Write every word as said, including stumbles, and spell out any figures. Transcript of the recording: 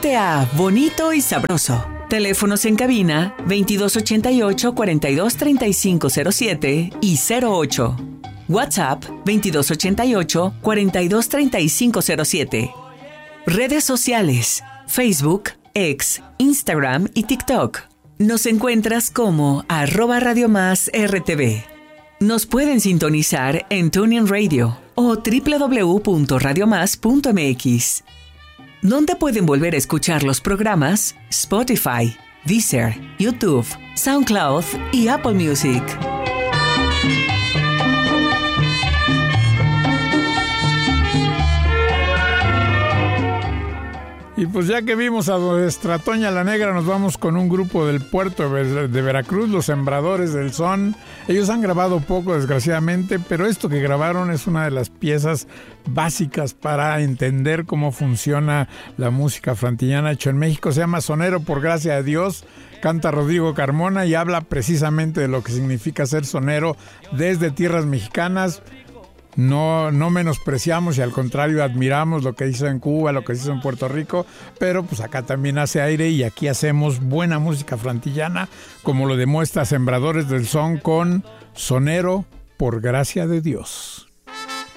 Comunícate a Bonito y Sabroso. Teléfonos en cabina veintidós ochenta y ocho, cuarenta y dos, treinta y cinco cero siete y cero ocho. WhatsApp veintidós ochenta y ocho, cuarenta y dos, treinta y cinco cero siete. Redes sociales: Facebook, X, Instagram y TikTok. Nos encuentras como arroba Radio Más R T V. Nos pueden sintonizar en TuneIn Radio o doble u doble u doble u punto radio más punto m x. ¿Dónde pueden volver a escuchar los programas? Spotify, Deezer, YouTube, SoundCloud y Apple Music. Y pues ya que vimos a nuestra Toña la Negra, nos vamos con un grupo del puerto de Veracruz, los Sembradores del Son. Ellos han grabado poco, desgraciadamente, pero esto que grabaron es una de las piezas básicas para entender cómo funciona la música frantillana hecho en México. Se llama Sonero por Gracia de Dios. Canta Rodrigo Carmona y habla precisamente de lo que significa ser sonero desde tierras mexicanas. No, no menospreciamos y al contrario admiramos lo que hizo en Cuba, lo que hizo en Puerto Rico, pero pues acá también hace aire y aquí hacemos buena música frantillana, como lo demuestra Sembradores del Son con Sonero por Gracia de Dios.